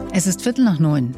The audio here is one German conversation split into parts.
Es ist 8:45.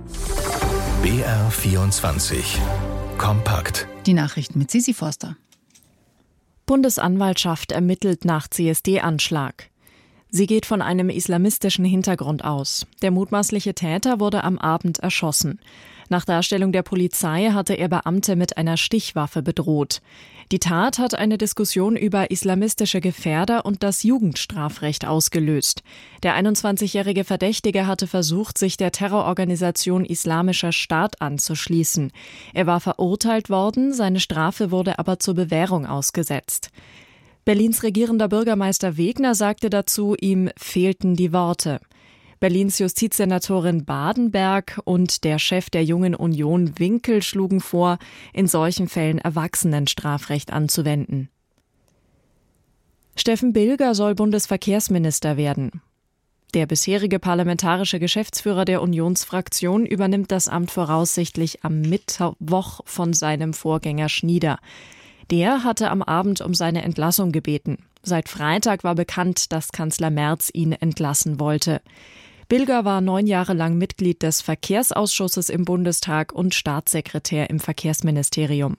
BR24 Kompakt. Die Nachrichten mit Sisi Forster. Bundesanwaltschaft ermittelt nach CSD-Anschlag. Sie geht von einem islamistischen Hintergrund aus. Der mutmaßliche Täter wurde am Abend erschossen. Nach Darstellung der Polizei hatte er Beamte mit einer Stichwaffe bedroht. Die Tat hat eine Diskussion über islamistische Gefährder und das Jugendstrafrecht ausgelöst. Der 21-jährige Verdächtige hatte versucht, sich der Terrororganisation Islamischer Staat anzuschließen. Er war verurteilt worden, seine Strafe wurde aber zur Bewährung ausgesetzt. Berlins regierender Bürgermeister Wegner sagte dazu, ihm fehlten die Worte. Berlins Justizsenatorin Badenberg und der Chef der Jungen Union Winkel schlugen vor, in solchen Fällen Erwachsenenstrafrecht anzuwenden. Steffen Bilger soll Bundesverkehrsminister werden. Der bisherige parlamentarische Geschäftsführer der Unionsfraktion übernimmt das Amt voraussichtlich am Mittwoch von seinem Vorgänger Schnieder. Der hatte am Abend um seine Entlassung gebeten. Seit Freitag war bekannt, dass Kanzler Merz ihn entlassen wollte. Bilger war 9 Jahre lang Mitglied des Verkehrsausschusses im Bundestag und Staatssekretär im Verkehrsministerium.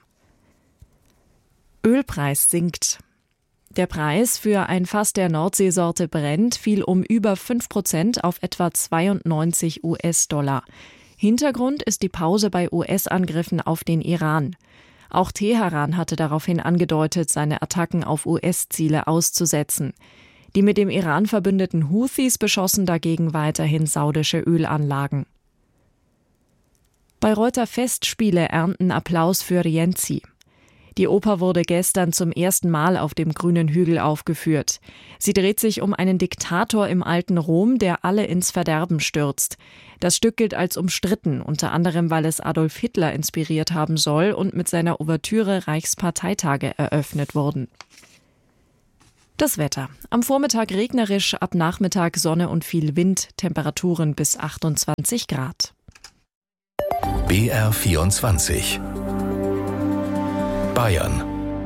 Ölpreis sinkt. Der Preis für ein Fass der Nordseesorte Brent fiel um über 5% auf etwa 92 US-Dollar. Hintergrund ist die Pause bei US-Angriffen auf den Iran. Auch Teheran hatte daraufhin angedeutet, seine Attacken auf US-Ziele auszusetzen. Die mit dem Iran verbündeten Houthis beschossen dagegen weiterhin saudische Ölanlagen. Bayreuther Festspiele ernten Applaus für Rienzi. Die Oper wurde gestern zum ersten Mal auf dem Grünen Hügel aufgeführt. Sie dreht sich um einen Diktator im alten Rom, der alle ins Verderben stürzt. Das Stück gilt als umstritten, unter anderem, weil es Adolf Hitler inspiriert haben soll und mit seiner Ouvertüre Reichsparteitage eröffnet wurden. Das Wetter. Am Vormittag regnerisch, ab Nachmittag Sonne und viel Wind, Temperaturen bis 28 Grad. BR24 Bayern.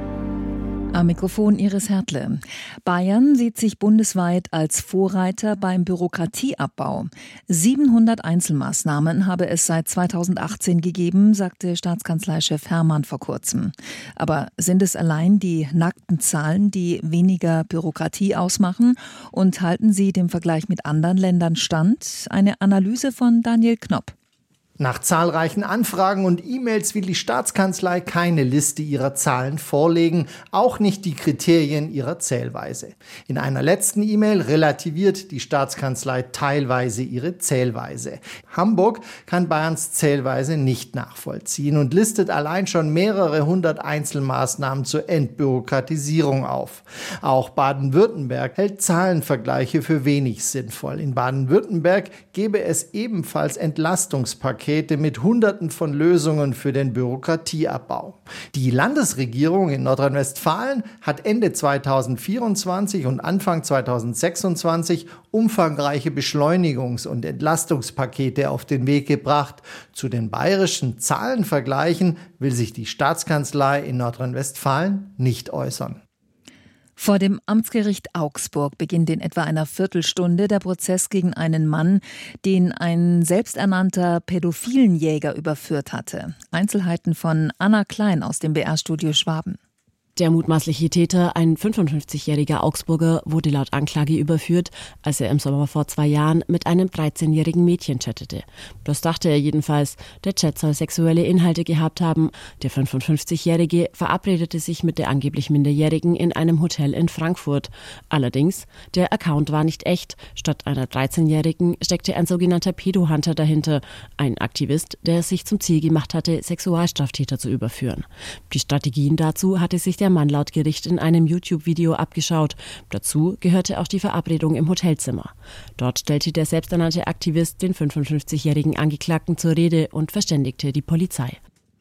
Am Mikrofon Iris Hertle. Bayern sieht sich bundesweit als Vorreiter beim Bürokratieabbau. 700 Einzelmaßnahmen habe es seit 2018 gegeben, sagte Staatskanzleichef Hermann vor kurzem. Aber sind es allein die nackten Zahlen, die weniger Bürokratie ausmachen? Und halten sie dem Vergleich mit anderen Ländern stand? Eine Analyse von Daniel Knopp. Nach zahlreichen Anfragen und E-Mails will die Staatskanzlei keine Liste ihrer Zahlen vorlegen, auch nicht die Kriterien ihrer Zählweise. In einer letzten E-Mail relativiert die Staatskanzlei teilweise ihre Zählweise. Hamburg kann Bayerns Zählweise nicht nachvollziehen und listet allein schon mehrere hundert Einzelmaßnahmen zur Entbürokratisierung auf. Auch Baden-Württemberg hält Zahlenvergleiche für wenig sinnvoll. In Baden-Württemberg gäbe es ebenfalls Entlastungspakete mit Hunderten von Lösungen für den Bürokratieabbau. Die Landesregierung in Nordrhein-Westfalen hat Ende 2024 und Anfang 2026 umfangreiche Beschleunigungs- und Entlastungspakete auf den Weg gebracht. Zu den bayerischen Zahlenvergleichen will sich die Staatskanzlei in Nordrhein-Westfalen nicht äußern. Vor dem Amtsgericht Augsburg beginnt in etwa einer Viertelstunde der Prozess gegen einen Mann, den ein selbsternannter Pädophilenjäger überführt hatte. Einzelheiten von Anna Klein aus dem BR-Studio Schwaben. Der mutmaßliche Täter, ein 55-jähriger Augsburger, wurde laut Anklage überführt, als er im Sommer vor 2 Jahren mit einem 13-jährigen Mädchen chattete. Das dachte er jedenfalls. Der Chat soll sexuelle Inhalte gehabt haben. Der 55-jährige verabredete sich mit der angeblich Minderjährigen in einem Hotel in Frankfurt. Allerdings, der Account war nicht echt. Statt einer 13-jährigen steckte ein sogenannter Pedo-Hunter dahinter. Ein Aktivist, der es sich zum Ziel gemacht hatte, Sexualstraftäter zu überführen. Die Strategien dazu hatte sich der Mann laut Gericht in einem YouTube-Video abgeschaut. Dazu gehörte auch die Verabredung im Hotelzimmer. Dort stellte der selbsternannte Aktivist den 55-jährigen Angeklagten zur Rede und verständigte die Polizei.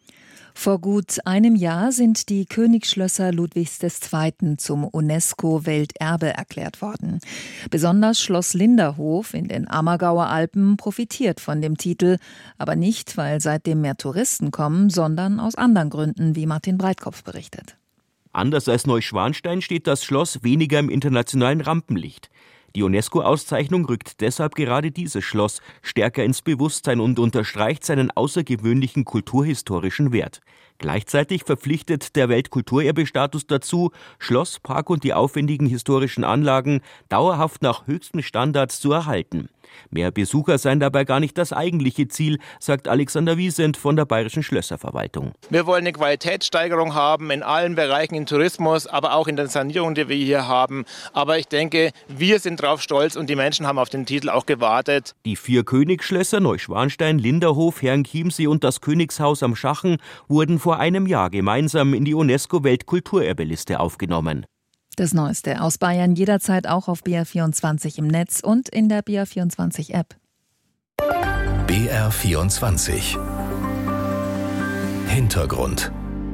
Vor gut einem Jahr sind die Königsschlösser Ludwigs II. Zum UNESCO-Welterbe erklärt worden. Besonders Schloss Linderhof in den Ammergauer Alpen profitiert von dem Titel, aber nicht, weil seitdem mehr Touristen kommen, sondern aus anderen Gründen, wie Martin Breitkopf berichtet. Anders als Neuschwanstein steht das Schloss weniger im internationalen Rampenlicht. Die UNESCO-Auszeichnung rückt deshalb gerade dieses Schloss stärker ins Bewusstsein und unterstreicht seinen außergewöhnlichen kulturhistorischen Wert. Gleichzeitig verpflichtet der Weltkulturerbestatus dazu, Schloss, Park und die aufwendigen historischen Anlagen dauerhaft nach höchsten Standards zu erhalten. Mehr Besucher seien dabei gar nicht das eigentliche Ziel, sagt Alexander Wiesent von der Bayerischen Schlösserverwaltung. Wir wollen eine Qualitätssteigerung haben in allen Bereichen, im Tourismus, aber auch in der Sanierung, die wir hier haben. Aber ich denke, wir sind drauf stolz und die Menschen haben auf den Titel auch gewartet. Die 4 Königsschlösser Neuschwanstein, Linderhof, Herrenchiemsee und das Königshaus am Schachen wurden vor einem Jahr gemeinsam in die UNESCO-Weltkulturerbeliste aufgenommen. Das Neueste aus Bayern jederzeit auch auf BR24 im Netz und in der BR24-App. BR24 Hintergrund.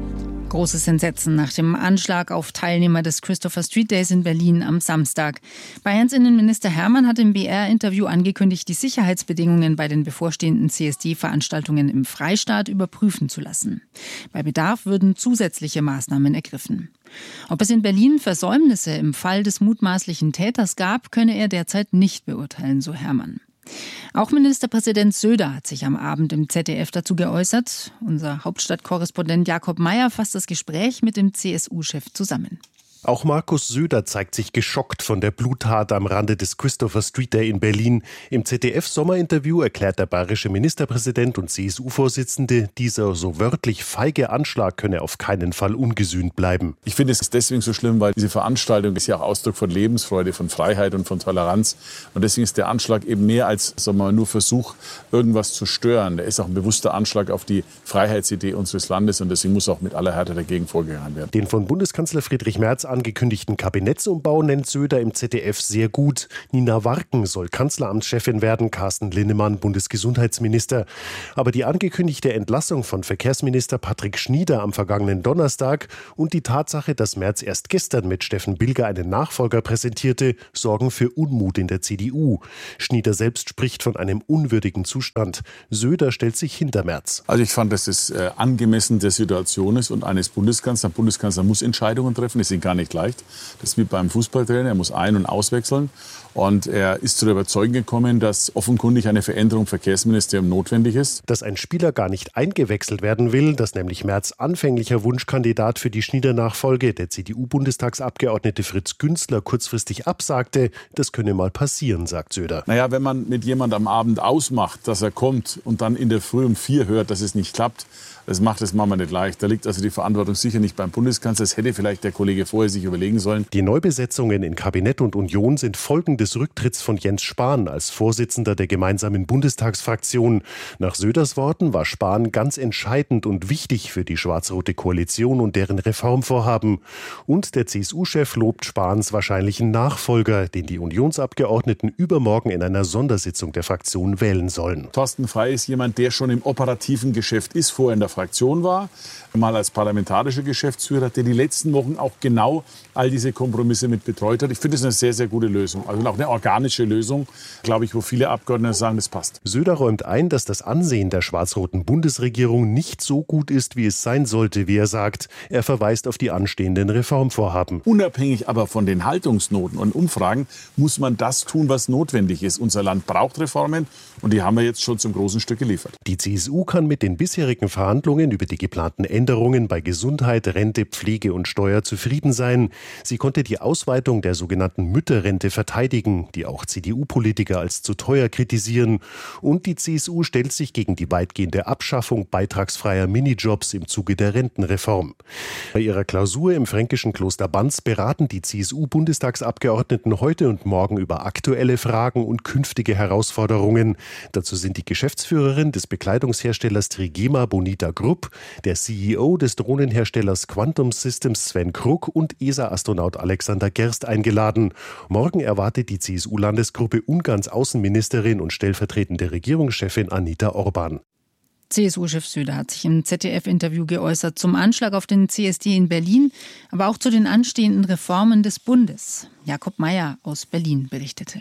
Großes Entsetzen nach dem Anschlag auf Teilnehmer des Christopher Street Days in Berlin am Samstag. Bayerns Innenminister Hermann hat im BR-Interview angekündigt, die Sicherheitsbedingungen bei den bevorstehenden CSD-Veranstaltungen im Freistaat überprüfen zu lassen. Bei Bedarf würden zusätzliche Maßnahmen ergriffen. Ob es in Berlin Versäumnisse im Fall des mutmaßlichen Täters gab, könne er derzeit nicht beurteilen, so Hermann. Auch Ministerpräsident Söder hat sich am Abend im ZDF dazu geäußert. Unser Hauptstadtkorrespondent Jakob Mayer fasst das Gespräch mit dem CSU-Chef zusammen. Auch Markus Söder zeigt sich geschockt von der Bluttat am Rande des Christopher Street Day in Berlin. Im ZDF-Sommerinterview erklärt der bayerische Ministerpräsident und CSU-Vorsitzende, dieser so wörtlich feige Anschlag könne auf keinen Fall ungesühnt bleiben. Ich finde es deswegen so schlimm, weil diese Veranstaltung ist ja auch Ausdruck von Lebensfreude, von Freiheit und von Toleranz. Und deswegen ist der Anschlag eben mehr als nur Versuch, irgendwas zu stören. Der ist auch ein bewusster Anschlag auf die Freiheitsidee unseres Landes und deswegen muss auch mit aller Härte dagegen vorgegangen werden. Den von Bundeskanzler Friedrich Merz angekündigten Kabinettsumbau nennt Söder im ZDF sehr gut. Nina Warken soll Kanzleramtschefin werden, Carsten Linnemann Bundesgesundheitsminister. Aber die angekündigte Entlassung von Verkehrsminister Patrick Schnieder am vergangenen Donnerstag und die Tatsache, dass Merz erst gestern mit Steffen Bilger einen Nachfolger präsentierte, sorgen für Unmut in der CDU. Schnieder selbst spricht von einem unwürdigen Zustand. Söder stellt sich hinter Merz. Also ich fand, dass es angemessen der Situation ist und eines Bundeskanzlers. Ein Bundeskanzler muss Entscheidungen treffen, das sind gar nicht leicht. Das ist wie beim Fußballtrainer, er muss ein- und auswechseln. Und er ist zu der Überzeugung gekommen, dass offenkundig eine Veränderung im Verkehrsministerium notwendig ist. Dass ein Spieler gar nicht eingewechselt werden will, dass nämlich Merz anfänglicher Wunschkandidat für die Schnieder-Nachfolge, der CDU-Bundestagsabgeordnete Fritz Günzler, kurzfristig absagte, das könne mal passieren, sagt Söder. Naja, wenn man mit jemandem am Abend ausmacht, dass er kommt und dann in der Früh um 4 hört, dass es nicht klappt, das macht es Mama nicht leicht. Da liegt also die Verantwortung sicher nicht beim Bundeskanzler. Das hätte vielleicht der Kollege vorher sich überlegen sollen. Die Neubesetzungen in Kabinett und Union sind Folgen des Rücktritts von Jens Spahn als Vorsitzender der gemeinsamen Bundestagsfraktion. Nach Söders Worten war Spahn ganz entscheidend und wichtig für die schwarz-rote Koalition und deren Reformvorhaben. Und der CSU-Chef lobt Spahns wahrscheinlichen Nachfolger, den die Unionsabgeordneten übermorgen in einer Sondersitzung der Fraktion wählen sollen. Thorsten Frey ist jemand, der schon im operativen Geschäft ist, vorher in der Fraktion war, mal als parlamentarischer Geschäftsführer, der die letzten Wochen auch genau all diese Kompromisse mit betreut hat. Ich finde es eine sehr, sehr gute Lösung. Also auch eine organische Lösung, glaube ich, wo viele Abgeordnete sagen, das passt. Söder räumt ein, dass das Ansehen der schwarz-roten Bundesregierung nicht so gut ist, wie es sein sollte, wie er sagt. Er verweist auf die anstehenden Reformvorhaben. Unabhängig aber von den Haltungsnoten und Umfragen muss man das tun, was notwendig ist. Unser Land braucht Reformen und die haben wir jetzt schon zum großen Stück geliefert. Die CSU kann mit den bisherigen Verhandlungen über die geplanten Änderungen bei Gesundheit, Rente, Pflege und Steuer zufrieden sein. Sie konnte die Ausweitung der sogenannten Mütterrente verteidigen, die auch CDU-Politiker als zu teuer kritisieren. Und die CSU stellt sich gegen die weitgehende Abschaffung beitragsfreier Minijobs im Zuge der Rentenreform. Bei ihrer Klausur im fränkischen Kloster Banz beraten die CSU-Bundestagsabgeordneten heute und morgen über aktuelle Fragen und künftige Herausforderungen. Dazu sind die Geschäftsführerin des Bekleidungsherstellers Trigema Bonita Grupp, der CEO des Drohnenherstellers Quantum Systems Sven Krug und ESA-Astronaut Alexander Gerst eingeladen. Morgen erwartet die CSU-Landesgruppe Ungarns Außenministerin und stellvertretende Regierungschefin Anita Orban. CSU-Chef Söder hat sich im ZDF-Interview geäußert zum Anschlag auf den CSD in Berlin, aber auch zu den anstehenden Reformen des Bundes. Jakob Mayer aus Berlin berichtete.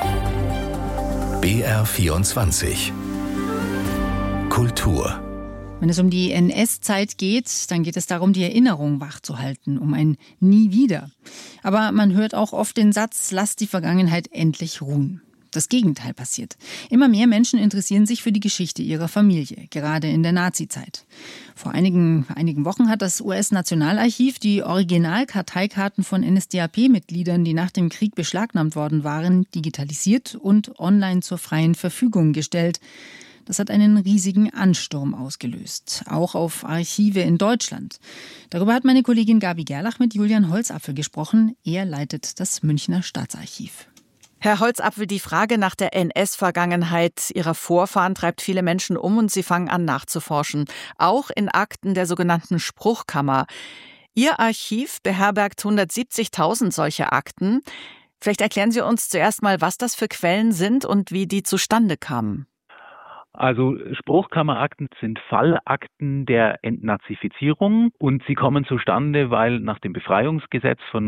BR24 Kultur Wenn es um die NS-Zeit geht, dann geht es darum, die Erinnerung wachzuhalten, um ein Nie wieder. Aber man hört auch oft den Satz, lasst die Vergangenheit endlich ruhen. Das Gegenteil passiert. Immer mehr Menschen interessieren sich für die Geschichte ihrer Familie, gerade in der Nazizeit. Vor einigen Wochen hat das US-Nationalarchiv die Original-Karteikarten von NSDAP-Mitgliedern, die nach dem Krieg beschlagnahmt worden waren, digitalisiert und online zur freien Verfügung gestellt. Das hat einen riesigen Ansturm ausgelöst, auch auf Archive in Deutschland. Darüber hat meine Kollegin Gabi Gerlach mit Julian Holzapfel gesprochen. Er leitet das Münchner Staatsarchiv. Herr Holzapfel, die Frage nach der NS-Vergangenheit Ihrer Vorfahren treibt viele Menschen um und sie fangen an nachzuforschen. Auch in Akten der sogenannten Spruchkammer. Ihr Archiv beherbergt 170.000 solche Akten. Vielleicht erklären Sie uns zuerst mal, was das für Quellen sind und wie die zustande kamen. Also Spruchkammerakten sind Fallakten der Entnazifizierung und sie kommen zustande, weil nach dem Befreiungsgesetz von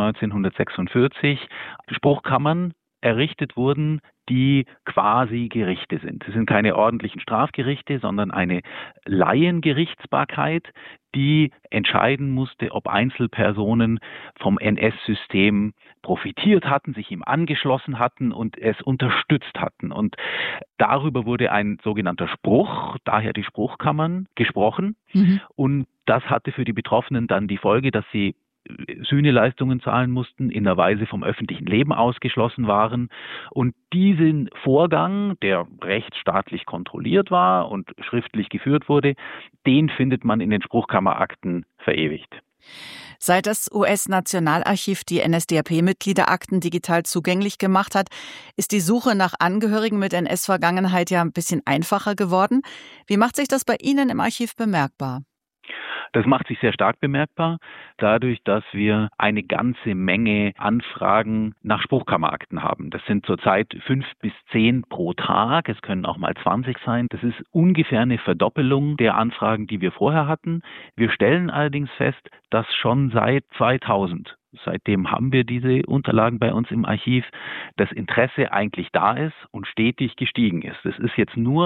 1946 Spruchkammern errichtet wurden, die quasi Gerichte sind. Es sind keine ordentlichen Strafgerichte, sondern eine Laiengerichtsbarkeit, die entscheiden musste, ob Einzelpersonen vom NS-System profitiert hatten, sich ihm angeschlossen hatten und es unterstützt hatten. Und darüber wurde ein sogenannter Spruch, daher die Spruchkammern, gesprochen. Und das hatte für die Betroffenen dann die Folge, dass sie Sühneleistungen zahlen mussten, in der Weise vom öffentlichen Leben ausgeschlossen waren. Und diesen Vorgang, der rechtsstaatlich kontrolliert war und schriftlich geführt wurde, den findet man in den Spruchkammerakten verewigt. Seit das US-Nationalarchiv die NSDAP-Mitgliederakten digital zugänglich gemacht hat, ist die Suche nach Angehörigen mit NS-Vergangenheit ja ein bisschen einfacher geworden. Wie macht sich das bei Ihnen im Archiv bemerkbar? Das macht sich sehr stark bemerkbar, dadurch, dass wir eine ganze Menge Anfragen nach Spruchkammerakten haben. Das sind zurzeit 5 bis 10 pro Tag, es können auch mal 20 sein. Das ist ungefähr eine Verdoppelung der Anfragen, die wir vorher hatten. Wir stellen allerdings fest, dass schon seit 2000, seitdem haben wir diese Unterlagen bei uns im Archiv, das Interesse eigentlich da ist und stetig gestiegen ist. Es ist jetzt nur